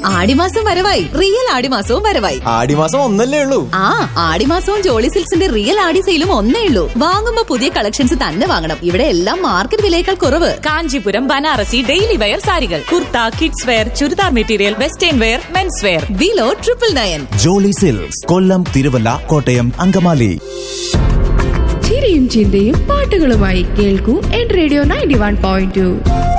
ആടിമാസം വരവായി. റിയൽ ആടിമാസവും വരവായി. ആടിമാസം ഒന്നല്ലേ ഉള്ളൂ. ആ, ആടിമാസവും ജോളി സിൽക്സിന്റെ റിയൽ ആടി സെയിലും ഒന്നേ ഉള്ളൂ. വാങ്ങുമ്പോ പുതിയ കളക്ഷൻസ് തന്നെ വാങ്ങണം. ഇവിടെ എല്ലാം മാർക്കറ്റ് വിലയേക്കാൾ കുറവ്. കാഞ്ചീപുരം, ബനാറസി, ഡെയിലി വെയർ സാരികൾ, kurta, kids wear, churidar material, western wear, men's wear. Below 999. Jolly silks, കൊല്ലം, തിരുവല്ല, കോട്ടയം, അങ്കമാലി. ചിരിയും ചിന്തയും പാട്ടുകളുമായി കേൾക്കൂ എൻ റേഡിയോ 91.2.